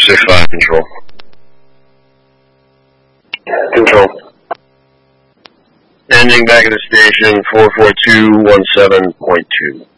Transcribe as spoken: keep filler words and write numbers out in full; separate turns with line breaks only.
six five, control. Control. Ending back at the station, four four two one seven point two.